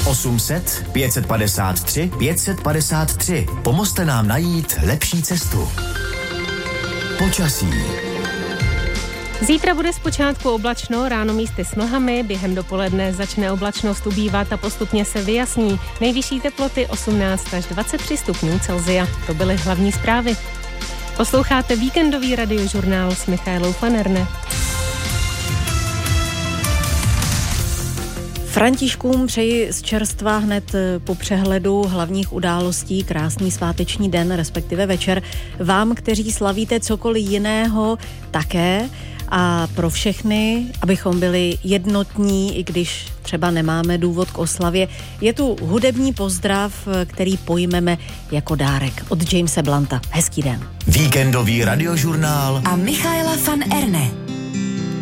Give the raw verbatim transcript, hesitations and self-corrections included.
osm set pět padesát tři pět padesát tři. Pomozte nám najít lepší cestu. Počasí. Zítra bude zpočátku oblačno, ráno místy s mlhami, během dopoledne začne oblačnost ubývat a postupně se vyjasní. Nejvyšší teploty osmnáct až dvacet tři stupňů Celsia. To byly hlavní zprávy. Posloucháte víkendový radiožurnál s Michaelou van Erne. Františkům přeji z čerstva hned po přehledu hlavních událostí krásný sváteční den, respektive večer. Vám, kteří slavíte cokoliv jiného, také. A pro všechny, abychom byli jednotní, i když třeba nemáme důvod k oslavě, je tu hudební pozdrav, který pojmeme jako dárek od Jamese Blunta. Hezký den. Víkendový radiožurnál a Michaela van Erne.